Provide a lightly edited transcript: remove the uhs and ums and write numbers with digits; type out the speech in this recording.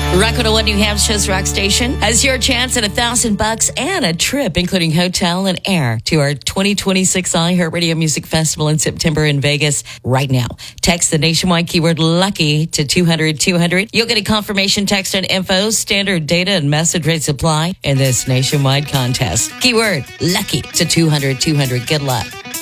Rock 101 New Hampshire's Rock Station has your chance at $1,000 and a trip, including hotel and air, to our 2026 iHeartRadio Music Festival in September in Vegas right now. Text the nationwide keyword LUCKY to 200-200. You'll get a confirmation text and info. Standard data and message rates apply in this nationwide contest. Keyword LUCKY to 200-200. Good luck.